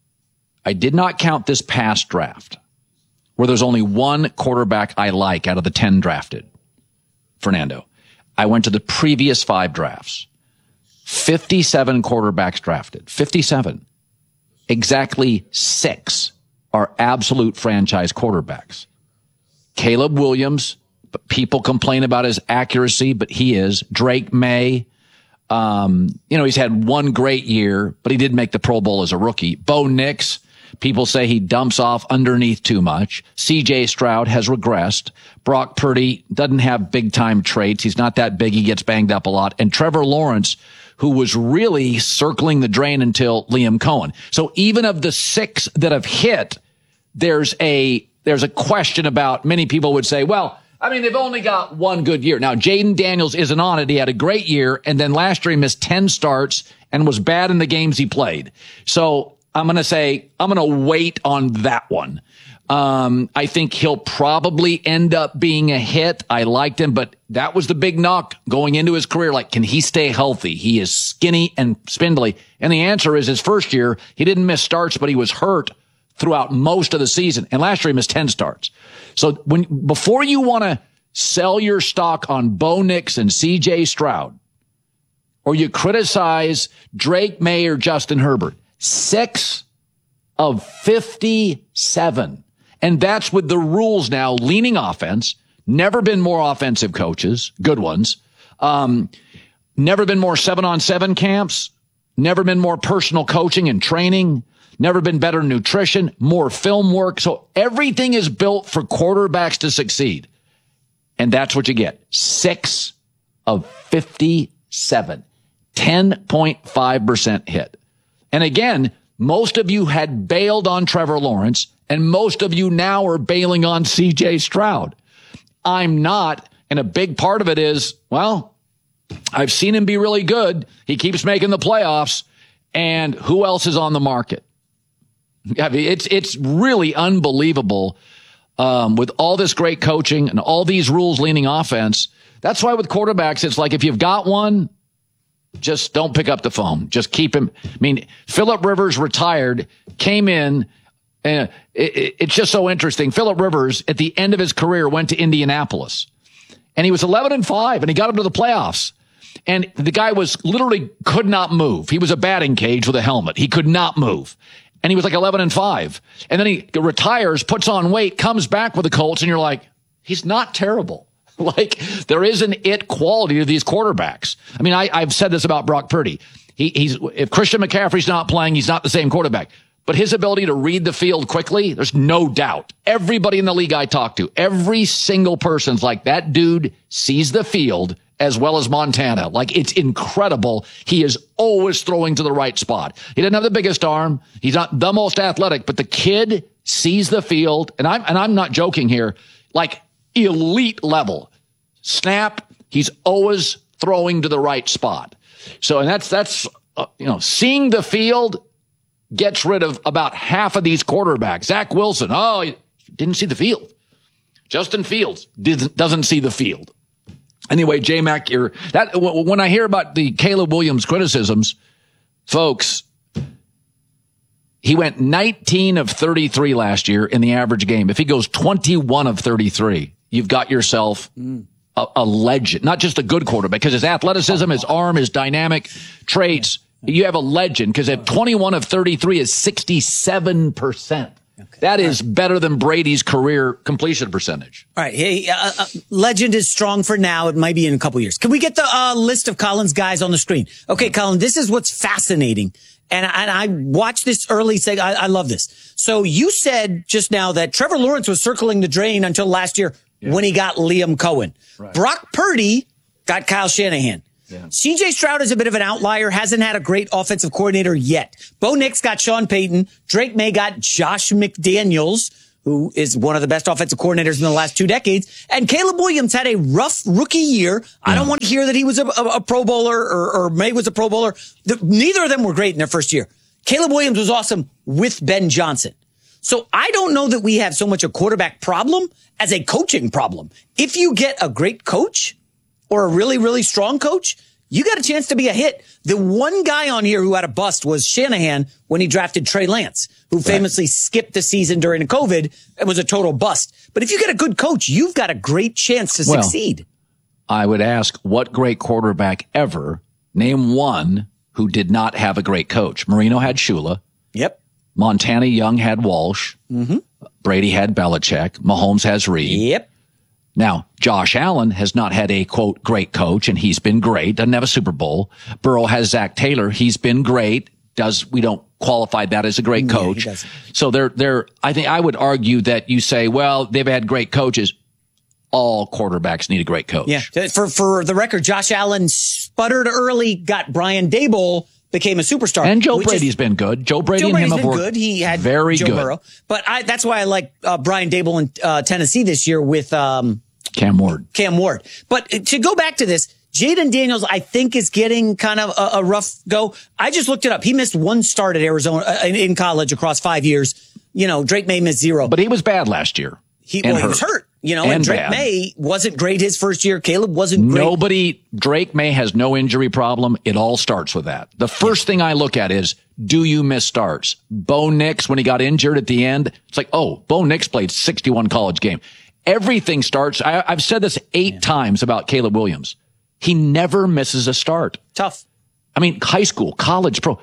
I did not count this past draft, where there's only one quarterback I like out of the ten drafted, Fernando. I went to the previous five drafts. fifty-seven quarterbacks drafted. fifty-seven. Exactly six are absolute franchise quarterbacks. Caleb Williams, but people complain about his accuracy, but he is. Drake May. Um, you know, he's had one great year, but he did make the Pro Bowl as a rookie. Bo Nix, people say he dumps off underneath too much. C J Stroud has regressed. Brock Purdy doesn't have big time traits. He's not that big. He gets banged up a lot. And Trevor Lawrence, who was really circling the drain until Liam Cohen. So even of the six that have hit, there's a, there's a question about, many people would say, well, I mean, they've only got one good year. Now, Jaden Daniels isn't on it. He had a great year, and then last year he missed ten starts and was bad in the games he played. So I'm going to say, I'm going to wait on that one. Um, I think he'll probably end up being a hit. I liked him, but that was the big knock going into his career. Like, can he stay healthy? He is skinny and spindly. And the answer is his first year, he didn't miss starts, but he was hurt throughout most of the season. And last year he missed ten starts. So when, before you want to sell your stock on Bo Nix and C J Stroud, or you criticize Drake May or Justin Herbert, six of fifty-seven. And that's with the rules now leaning offense. Never been more offensive coaches, good ones. Um, never been more seven on seven camps. Never been more personal coaching and training. Never been better nutrition, more film work. So everything is built for quarterbacks to succeed. And that's what you get. Six of fifty-seven. ten point five percent hit. And again, most of you had bailed on Trevor Lawrence, and most of you now are bailing on C J Stroud. I'm not, and a big part of it is, well, I've seen him be really good. He keeps making the playoffs, and who else is on the market? I mean, it's it's really unbelievable um, with all this great coaching and all these rules-leaning offense. That's why with quarterbacks, it's like if you've got one, just don't pick up the phone. Just keep him. I mean, Phillip Rivers retired, came in, and it, it, it's just so interesting. Phillip Rivers, at the end of his career, went to Indianapolis, and he was eleven and five, and he got him to the playoffs. And the guy was literally could not move. He was a batting cage with a helmet. He could not move. And he was like eleven and five. And then he retires, puts on weight, comes back with the Colts, and you're like, he's not terrible. Like, there is an it quality to these quarterbacks. I mean, I, I've said this about Brock Purdy. He, he's, if Christian McCaffrey's not playing, he's not the same quarterback. But his ability to read the field quickly, there's no doubt. Everybody in the league I talk to, every single person's like, that dude sees the field as well as Montana. Like, it's incredible. He is always throwing to the right spot. He doesn't have the biggest arm. He's not the most athletic, but the kid sees the field. And I'm, and I'm not joking here, like elite level. Snap. He's always throwing to the right spot. So, and that's, that's, uh, you know, seeing the field gets rid of about half of these quarterbacks. Zach Wilson. Oh, he didn't see the field. Justin Fields didn't, doesn't see the field. Anyway, J-Mac, you're, that, when I hear about the Caleb Williams criticisms, folks, he went nineteen of thirty-three last year in the average game. If he goes twenty-one of thirty-three, you've got yourself a, a legend, not just a good quarterback, because his athleticism, his arm, his dynamic traits, you have a legend, because at twenty-one of thirty-three is sixty-seven percent. Okay. That is better than Brady's career completion percentage. All right. Hey, uh, uh, legend is strong for now. It might be in a couple years. Can we get the uh, list of Colin's guys on the screen? Okay, Colin, this is what's fascinating. And, and I watched this early. Say, I, I love this. So you said just now that Trevor Lawrence was circling the drain until last year yeah. when he got Liam Cohen. Right. Brock Purdy got Kyle Shanahan. Yeah. C J Stroud is a bit of an outlier, hasn't had a great offensive coordinator yet. Bo Nix got Sean Payton. Drake May got Josh McDaniels, who is one of the best offensive coordinators in the last two decades. And Caleb Williams had a rough rookie year. Yeah. I don't want to hear that he was a, a, a Pro Bowler or, or May was a Pro Bowler. The, neither of them were great in their first year. Caleb Williams was awesome with Ben Johnson. So I don't know that we have so much a quarterback problem as a coaching problem. If you get a great coach or a really, really strong coach, you got a chance to be a hit. The one guy on here who had a bust was Shanahan when he drafted Trey Lance, who famously right. skipped the season during COVID and was a total bust. But if you get a good coach, you've got a great chance to well, succeed. I would ask, what great quarterback ever, name one who did not have a great coach? Marino had Shula. Yep. Montana Young had Walsh. Mm-hmm. Brady had Belichick. Mahomes has Reed. Yep. Now, Josh Allen has not had a, quote, great coach, and he's been great. Doesn't have a Super Bowl. Burrow has Zach Taylor. He's been great. Does we don't qualify that as a great coach. Yeah, so they're, they're, I think I would argue that you say, well, they've had great coaches. All quarterbacks need a great coach. Yeah. For, for the record, Josh Allen sputtered early, got Brian Daboll, became a superstar. And Joe Brady's is, been good. Joe Brady Joe and Brady's him have been worked good. He had very Joe good. Burrow. But I, that's why I like uh, Brian Daboll in uh, Tennessee this year with um, Cam Ward. Cam Ward. But to go back to this, Jaden Daniels, I think, is getting kind of a, a rough go. I just looked it up. He missed one start at Arizona uh, in college across five years. You know, Drake May missed zero. But he was bad last year. He, well, he was hurt. You know, and, and Drake bad. May wasn't great his first year. Caleb wasn't great. Nobody, Drake May has no injury problem. It all starts with that. The first yeah. thing I look at is, do you miss starts? Bo Nix, when he got injured at the end, it's like, oh, Bo Nix played sixty-one college games. Everything starts. I, I've said this eight yeah. times about Caleb Williams. He never misses a start. Tough. I mean, high school, college, pro.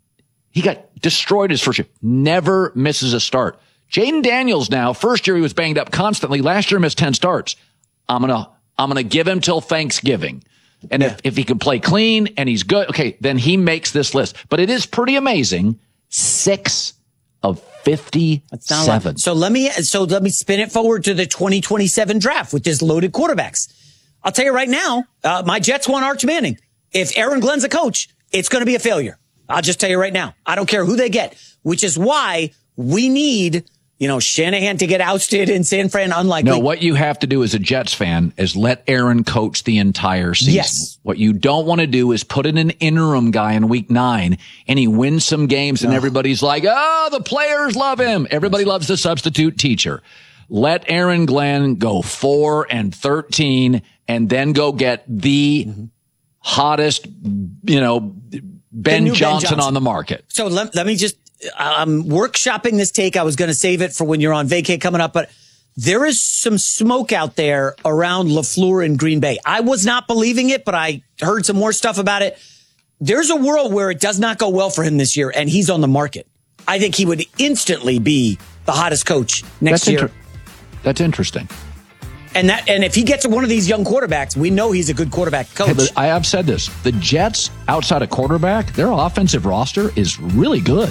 He got destroyed his first year. Never misses a start. Jaden Daniels now, first year he was banged up constantly. Last year missed ten starts. I'm going to, I'm going to give him till Thanksgiving. And yeah. if, if he can play clean and he's good, okay, then he makes this list. But it is pretty amazing. Six of fifty-seven. So let me, so let me spin it forward to the twenty twenty-seven draft with this loaded quarterbacks. I'll tell you right now, uh, my Jets want Arch Manning. If Aaron Glenn's a coach, it's going to be a failure. I'll just tell you right now. I don't care who they get, which is why we need, you know, Shanahan to get ousted in San Fran, unlikely. No, what you have to do as a Jets fan is let Aaron coach the entire season. Yes. What you don't want to do is put in an interim guy in week nine and he wins some games and no. everybody's like, oh, the players love him. Everybody loves the substitute teacher. Let Aaron Glenn go four and thirteen and then go get the mm-hmm. hottest, you know, Ben Johnson, Ben Johnson on the market. So let, let me just, I'm workshopping this take. I was going to save it for when you're on vacay coming up, but there is some smoke out there around LaFleur in Green Bay. I was not believing it, but I heard some more stuff about it. There's a world where it does not go well for him this year, and he's on the market. I think he would instantly be the hottest coach next That's year. Inter- That's interesting. And that, and if he gets one of these young quarterbacks, we know he's a good quarterback coach. Hey, but I have said this. The Jets, outside of quarterback, their offensive roster is really good.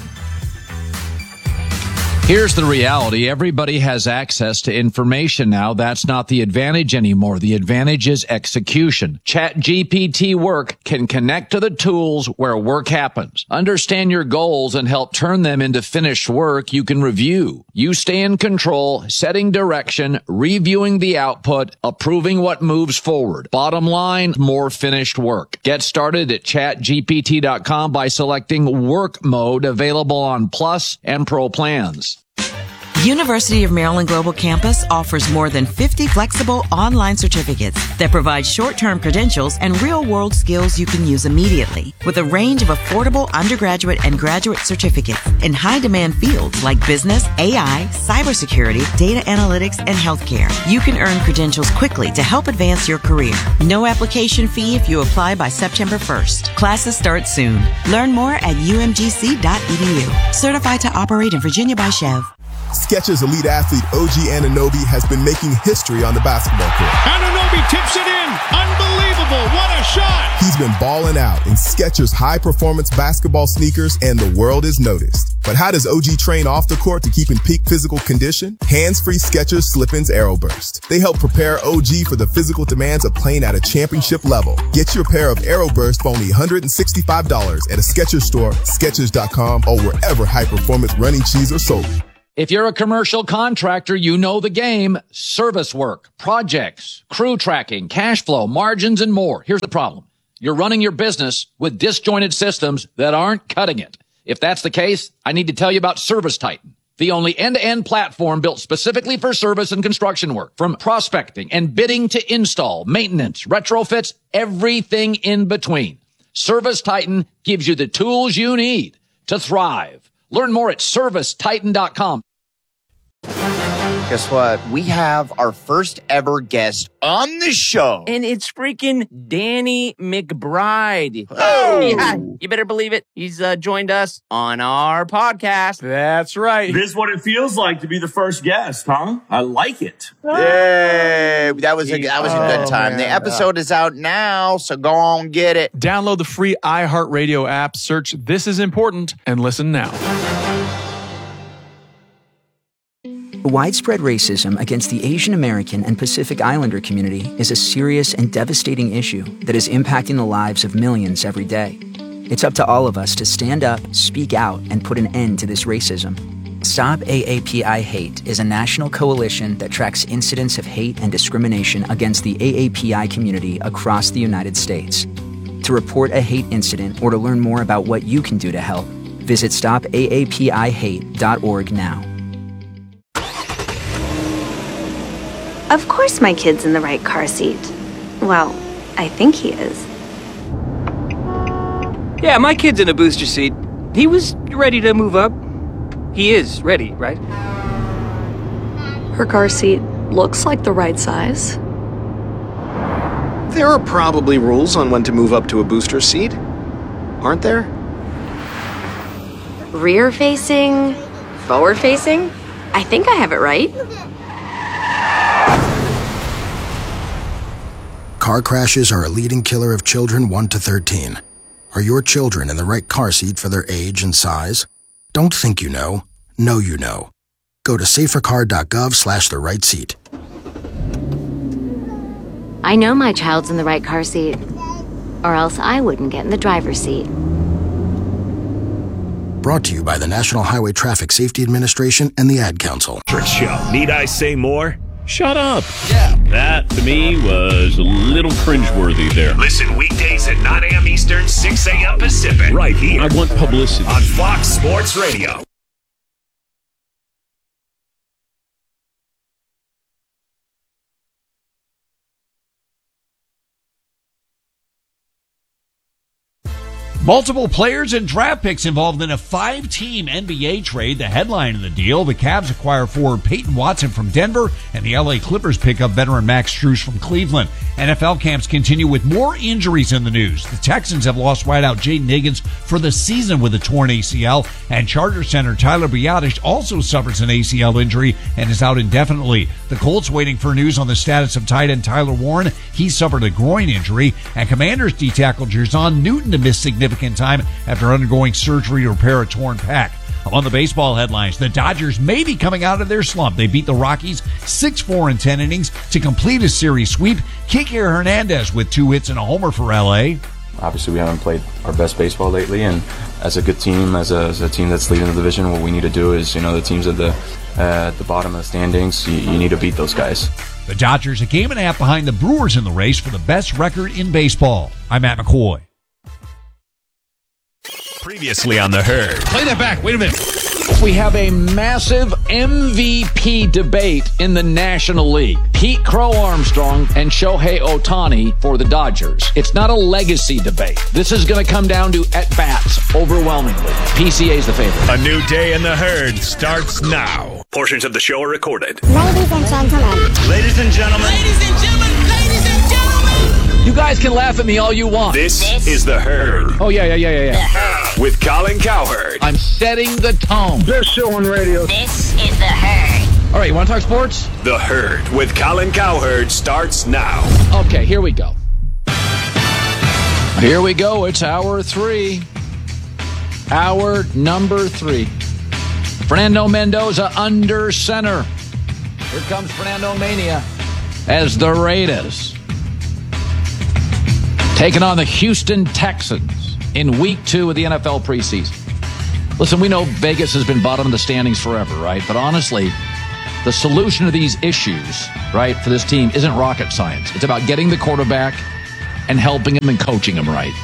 Here's the reality. Everybody has access to information now. That's not the advantage anymore. The advantage is execution. ChatGPT Work can connect to the tools where work happens. Understand your goals and help turn them into finished work you can review. You stay in control, setting direction, reviewing the output, approving what moves forward. Bottom line, more finished work. Get started at chat G P T dot com by selecting Work Mode, available on Plus and Pro plans. University of Maryland Global Campus offers more than fifty flexible online certificates that provide short-term credentials and real-world skills you can use immediately. With a range of affordable undergraduate and graduate certificates in high-demand fields like business, A I, cybersecurity, data analytics, and healthcare, you can earn credentials quickly to help advance your career. No application fee if you apply by September first. Classes start soon. Learn more at U M G C dot E D U. Certified to operate in Virginia by Chev. Skechers elite athlete O G Anunoby has been making history on the basketball court. Anunoby tips it in. Unbelievable. What a shot. He's been balling out in Skechers high-performance basketball sneakers, and the world is noticed. But how does O G train off the court to keep in peak physical condition? Hands-free Skechers Slip-ins AeroBurst. They help prepare O G for the physical demands of playing at a championship level. Get your pair of AeroBurst for only one hundred sixty-five dollars at a Skechers store, Skechers dot com, or wherever high-performance running shoes are sold. If you're a commercial contractor, you know the game. Service work, projects, crew tracking, cash flow, margins, and more. Here's the problem. You're running your business with disjointed systems that aren't cutting it. If that's the case, I need to tell you about ServiceTitan, the only end-to-end platform built specifically for service and construction work. From prospecting and bidding to install, maintenance, retrofits, everything in between. ServiceTitan gives you the tools you need to thrive. Learn more at service titan dot com. Guess what? We have our first ever guest on the show. And it's freaking Danny McBride. Oh! Yeah, you better believe it. He's uh, joined us on our podcast. That's right. This is what it feels like to be the first guest, huh? I like it. Yay! That was a, that was a good Oh, time. man. The episode is out now, so go on get it. Download the free iHeartRadio app, search This Is Important, and listen now. Widespread racism against the Asian American and Pacific Islander community is a serious and devastating issue that is impacting the lives of millions every day. It's up to all of us to stand up, speak out, and put an end to this racism. Stop A A P I Hate is a national coalition that tracks incidents of hate and discrimination against the A A P I community across the United States. To report a hate incident or to learn more about what you can do to help, visit stop A A P I hate dot org now. Of course my kid's in the right car seat. Well, I think he is. Yeah, my kid's in a booster seat. He was ready to move up. He is ready, right? Her car seat looks like the right size. There are probably rules on when to move up to a booster seat, aren't there? Rear facing, forward facing. I think I have it right. Car crashes are a leading killer of children one to thirteen. Are your children in the right car seat for their age and size? Don't think you know. Know you know. Go to safercar dot gov slash the right seat. I know my child's in the right car seat, or else I wouldn't get in the driver's seat. Brought to you by the National Highway Traffic Safety Administration and the Ad Council. Show. Need I say more? Shut up. Yeah. That, to me, was a little cringeworthy there. Listen weekdays at nine a.m. Eastern, six a.m. Pacific. Right here. I want publicity. On Fox Sports Radio. Multiple players and draft picks involved in a five-team N B A trade. The headline of the deal, the Cavs acquire forward Peyton Watson from Denver, and the L A Clippers pick up veteran Max Strus from Cleveland. N F L camps continue with more injuries in the news. The Texans have lost wideout Jaden Higgins for the season with a torn A C L, and Charger center Tyler Biadasz also suffers an A C L injury and is out indefinitely. The Colts waiting for news on the status of tight end Tyler Warren. He suffered a groin injury, and Commanders D-tackle Jer'Zhan Newton to miss significant time after undergoing surgery to repair a torn pec. On the baseball headlines, the Dodgers may be coming out of their slump. They beat the Rockies six four in ten innings to complete a series sweep. Kike Hernandez with two hits and a homer for L A. Obviously, we haven't played our best baseball lately, and as a good team, as a, as a team that's leading the division, what we need to do is, you know, the teams at the uh, at the bottom of the standings, you, you need to beat those guys. The Dodgers a game and a half behind the Brewers in the race for the best record in baseball. I'm Matt McCoy. Previously on The Herd. Play that back. Wait a minute. We have a massive M V P debate in the National League. Pete Crow Armstrong and Shohei Ohtani for the Dodgers. It's not a legacy debate. This is going to come down to at-bats overwhelmingly. P C A's the favorite. A new day in The Herd starts now. Portions of the show are recorded. Ladies and gentlemen. Ladies and gentlemen. Ladies and gentlemen. Ladies and gentlemen. You guys can laugh at me all you want. This, this is The Herd. Oh, yeah, yeah, yeah, yeah, yeah. With Colin Cowherd. I'm setting the tone. Best show on radio. This is The Herd. All right, you want to talk sports? The Herd with Colin Cowherd starts now. Okay, here we go. Here we go. It's hour three. Hour number three. Fernando Mendoza under center. Here comes Fernando Mania as the Raiders taking on the Houston Texans in week two of the N F L preseason. Listen, we know Vegas has been bottom of the standings forever, right? But honestly, the solution to these issues, right, for this team isn't rocket science. It's about getting the quarterback and helping him and coaching him right.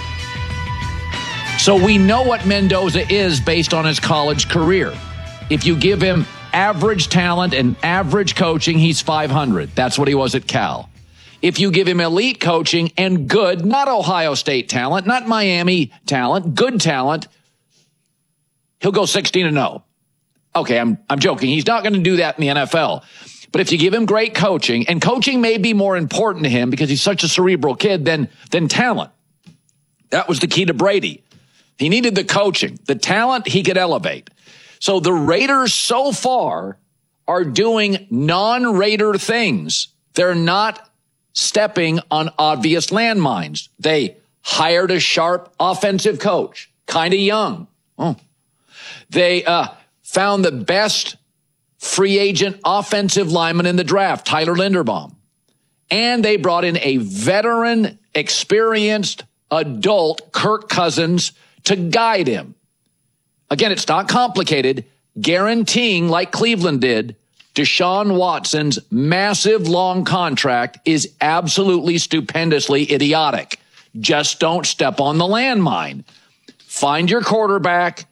So we know what Mendoza is based on his college career. If you give him average talent and average coaching, he's five hundred. That's what he was at Cal. If you give him elite coaching and good, not Ohio State talent, not Miami talent, good talent, he'll go sixteen and oh. Okay, I'm I'm joking. He's not going to do that in the N F L. But if you give him great coaching, and coaching may be more important to him because he's such a cerebral kid than, than talent. That was the key to Brady. He needed the coaching. The talent he could elevate. So the Raiders so far are doing non-Raider things. They're not stepping on obvious landmines. They hired a sharp offensive coach, kind of young. Oh. They uh, found the best free agent offensive lineman in the draft, Tyler Linderbaum. And they brought in a veteran, experienced adult, Kirk Cousins, to guide him. Again, it's not complicated, guaranteeing, like Cleveland did, Deshaun Watson's massive long contract is absolutely stupendously idiotic. Just don't step on the landmine. Find your quarterback,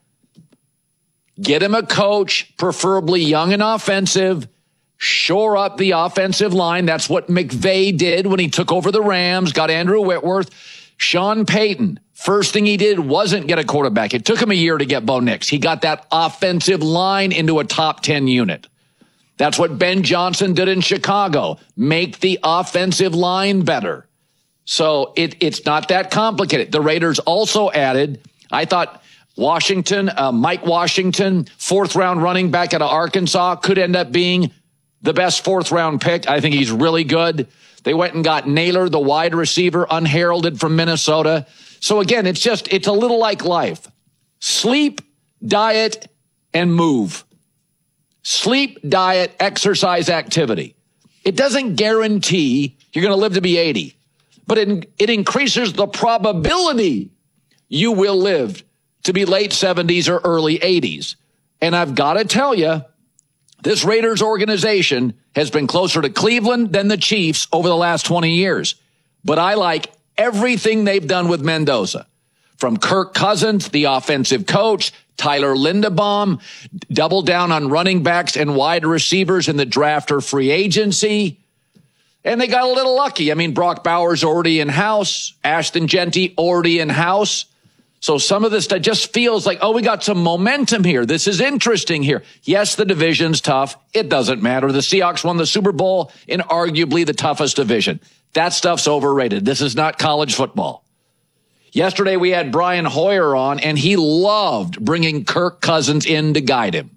get him a coach, preferably young and offensive, shore up the offensive line. That's what McVay did when he took over the Rams, got Andrew Whitworth. Sean Payton, first thing he did wasn't get a quarterback. It took him a year to get Bo Nix. He got that offensive line into a top ten unit. That's what Ben Johnson did in Chicago. Make the offensive line better. So it, it's not that complicated. The Raiders also added, I thought Washington, uh, Mike Washington, fourth round running back out of Arkansas, could end up being the best fourth round pick. I think he's really good. They went and got Naylor, the wide receiver, unheralded from Minnesota. So again, it's just, it's a little like life. Sleep, diet, and move. Sleep, diet, exercise, activity. It doesn't guarantee you're going to live to be eighty, but it, it increases the probability you will live to be late seventies or early eighties. And I've got to tell you, this Raiders organization has been closer to Cleveland than the Chiefs over the last twenty years. But I like everything they've done with Mendoza. From Kirk Cousins, the offensive coach, Tyler Linderbaum, double down on running backs and wide receivers in the draft or free agency. And they got a little lucky. I mean, Brock Bowers already in-house, Ashton Genty already in-house. So some of this stuff just feels like, oh, we got some momentum here. This is interesting here. Yes, the division's tough. It doesn't matter. The Seahawks won the Super Bowl in arguably the toughest division. That stuff's overrated. This is not college football. Yesterday, we had Brian Hoyer on, and he loved bringing Kirk Cousins in to guide him.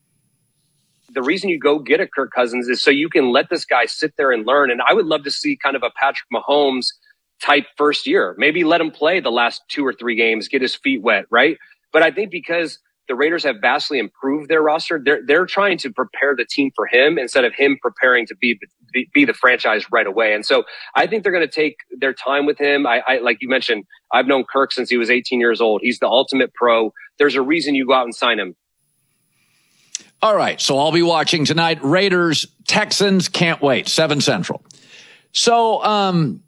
The reason you go get a Kirk Cousins is so you can let this guy sit there and learn. And I would love to see kind of a Patrick Mahomes type first year. Maybe let him play the last two or three games, get his feet wet, right? But I think because the Raiders have vastly improved their roster, they're they're trying to prepare the team for him instead of him preparing to be be, be the franchise right away. And so I think they're going to take their time with him. I, I like you mentioned, I've known Kirk since he was eighteen years old. He's the ultimate pro. There's a reason you go out and sign him. All right, so I'll be watching tonight. Raiders, Texans, can't wait. seven Central. So, um,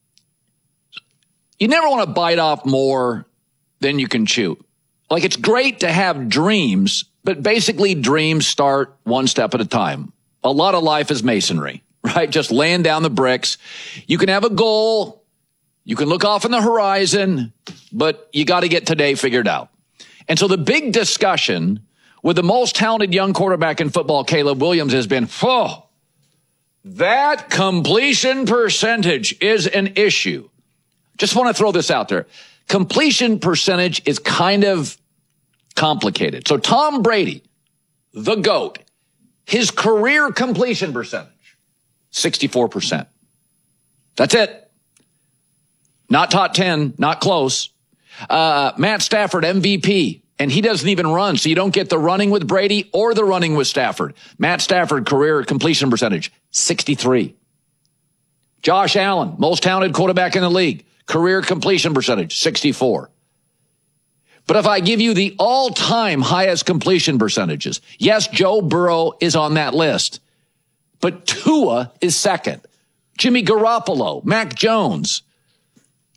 you never want to bite off more than you can chew. Like, it's great to have dreams, but basically dreams start one step at a time. A lot of life is masonry, right? Just laying down the bricks. You can have a goal. You can look off on the horizon, but you got to get today figured out. And so the big discussion with the most talented young quarterback in football, Caleb Williams, has been, oh, that completion percentage is an issue. Just want to throw this out there. Completion percentage is kind of complicated. So Tom Brady, the GOAT, his career completion percentage, sixty-four percent. That's it. Not top ten, not close. Uh, Matt Stafford, M V P, And he doesn't even run, so you don't get the running with Brady or the running with Stafford. Matt Stafford, career completion percentage, sixty-three. Josh Allen, most talented quarterback in the league, career completion percentage, sixty-four. But if I give you the all-time highest completion percentages, yes, Joe Burrow is on that list, but Tua is second. Jimmy Garoppolo, Mac Jones,